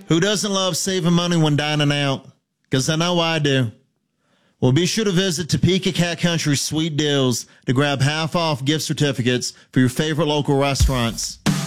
Who doesn't love saving money when dining out? Because I know I do. Well, be sure to visit Topeka Cat Country's Sweet Deals to grab half-off gift certificates for your favorite local restaurants.